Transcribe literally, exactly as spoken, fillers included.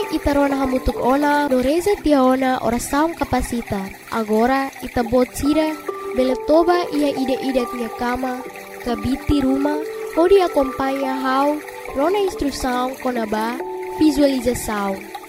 itarona hamutuk ona no reza tia ona oração capacita. Agora ita bot sira bele toba ia ide-ide tia kama kabiti rumah ou de acompanha how rona instrução konaba visualização.